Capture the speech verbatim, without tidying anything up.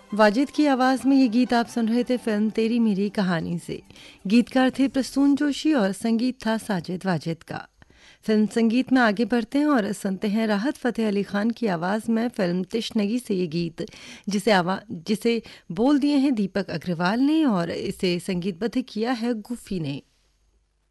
वाजिद की आवाज़ में ये गीत आप सुन रहे थे फिल्म तेरी मेरी कहानी से। गीतकार थे प्रसून जोशी और संगीत था साजिद वाजिद का। फिल्म संगीत में आगे बढ़ते हैं और सुनते हैं राहत फ़तेह अली खान की आवाज़ में फिल्म तिश्नगी से ये गीत, जिसे आवा जिसे बोल दिए हैं दीपक अग्रवाल ने और इसे संगीतबद्ध किया है गुफ़ी ने।